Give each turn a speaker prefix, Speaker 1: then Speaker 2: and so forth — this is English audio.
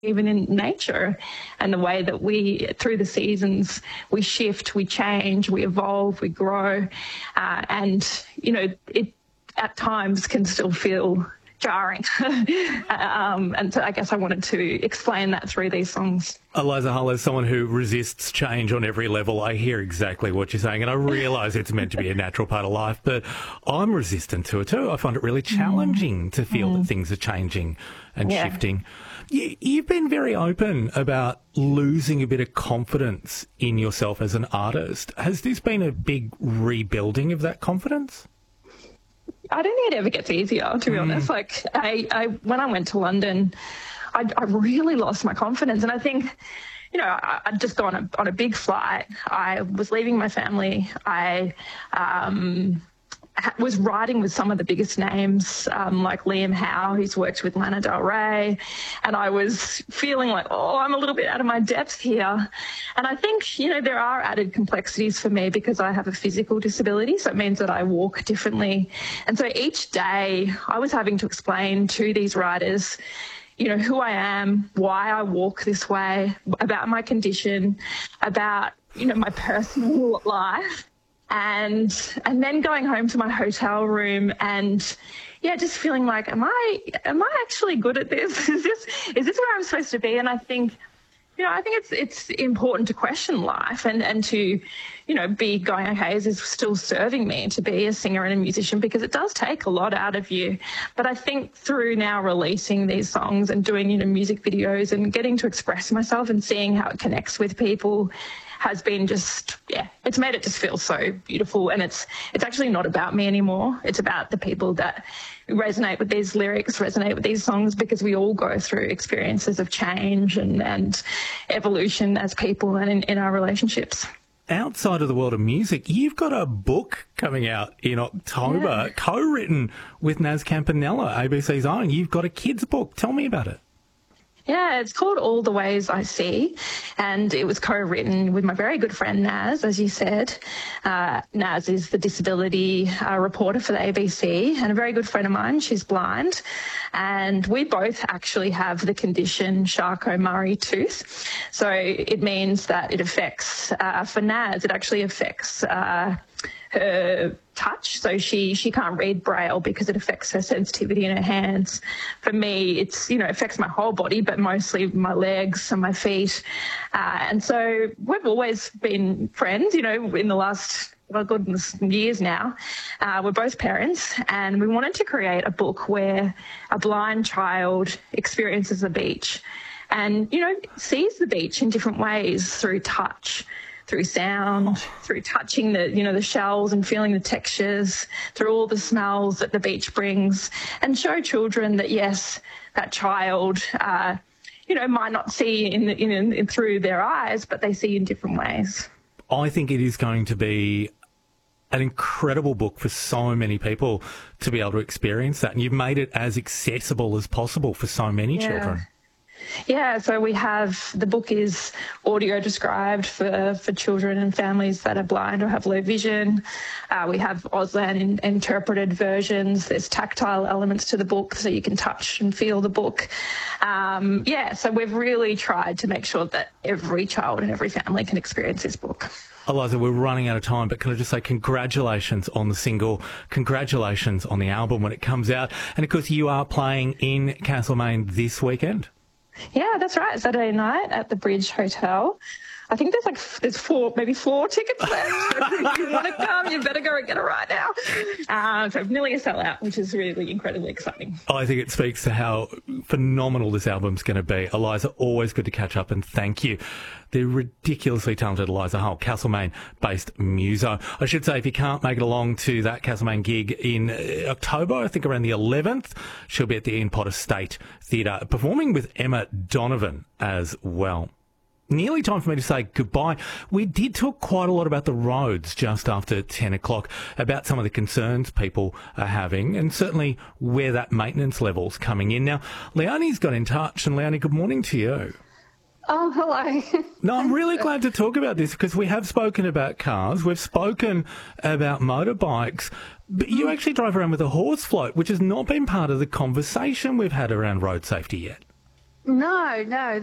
Speaker 1: even in nature and the way that we, through the seasons, we shift, we change, we evolve, we grow. And, you know, it at times can still feel jarring. And so I guess I wanted to explain that through these songs.
Speaker 2: Eliza Hull, as someone who resists change on every level, I hear exactly what you're saying, and I realise it's meant to be a natural part of life, but I'm resistant to it too. I find it really challenging to feel that things are changing and shifting. You've been very open about losing a bit of confidence in yourself as an artist. Has this been a big rebuilding of that confidence?
Speaker 1: I don't think it ever gets easier, to be honest. Like, when I went to London, I really lost my confidence. And I think, you know, I'd just gone on a big flight. I was leaving my family. I was writing with some of the biggest names, like Liam Howe, who's worked with Lana Del Rey. And I was feeling like, oh, I'm a little bit out of my depth here. And I think, you know, there are added complexities for me because I have a physical disability. So it means that I walk differently. And so each day I was having to explain to these writers, you know, who I am, why I walk this way, about my condition, about, you know, my personal life. And then going home to my hotel room and, yeah, just feeling like, am I actually good at this? Is this where I'm supposed to be? And I think, you know, I think it's important to question life and to, you know, be going, okay, is this still serving me to be a singer and a musician? Because it does take a lot out of you. But I think through now releasing these songs and doing, you know, music videos and getting to express myself and seeing how it connects with people has been just, yeah, it's made it just feel so beautiful. And it's actually not about me anymore. It's about the people that resonate with these lyrics, resonate with these songs, because we all go through experiences of change and evolution as people and in our relationships.
Speaker 2: Outside of the world of music, you've got a book coming out in October, co-written with Naz Campanella, ABC's own. You've got a kids' book. Tell me about it.
Speaker 1: Yeah, it's called All the Ways I See, and it was co-written with my very good friend Naz, as you said. Naz is the disability reporter for the ABC and a very good friend of mine. She's blind, and we both actually have the condition Charcot-Marie Tooth. So it means that it affects, for Naz, it actually affects her touch. So she can't read Braille because it affects her sensitivity in her hands. For me, it's, you know, it affects my whole body, but mostly my legs and my feet. And so we've always been friends, you know, in the last, well, goodness, years now. We're both parents, and we wanted to create a book where a blind child experiences the beach and, you know, sees the beach in different ways through touch, through sound, through touching the, you know, the shells and feeling the textures, through all the smells that the beach brings, and show children that, yes, that child, you know, might not see in through their eyes, but they see in different ways.
Speaker 2: I think it is going to be an incredible book for so many people to be able to experience that. And you've made it as accessible as possible for so many children.
Speaker 1: Yeah, so we have, the book is audio described for children and families that are blind or have low vision. We have Auslan interpreted versions. There's tactile elements to the book so you can touch and feel the book. So we've really tried to make sure that every child and every family can experience this book.
Speaker 2: Eliza, we're running out of time, but can I just say congratulations on the single, congratulations on the album when it comes out, and of course you are playing in Castlemaine this weekend.
Speaker 1: Yeah, that's right. Saturday night at the Bridge Hotel. I think there's maybe four tickets left. If you want to come, you better go and get it right now. So nearly a sellout, which is really incredibly exciting.
Speaker 2: I think it speaks to how phenomenal this album's going to be. Eliza, always good to catch up, and thank you. The ridiculously talented Eliza Hull, Castlemaine-based muso. I should say, if you can't make it along to that Castlemaine gig in October, I think around the 11th, she'll be at the Ian Potter State Theatre performing with Emma Donovan as well. Nearly time for me to say goodbye. We did talk quite a lot about the roads just after 10 o'clock, about some of the concerns people are having, and certainly where that maintenance level's coming in. Now, Leonie's got in touch, and Leonie, good morning to you.
Speaker 3: Oh, hello.
Speaker 2: No, I'm really glad to talk about this because we have spoken about cars, we've spoken about motorbikes, but you actually drive around with a horse float, which has not been part of the conversation we've had around road safety yet.
Speaker 3: No,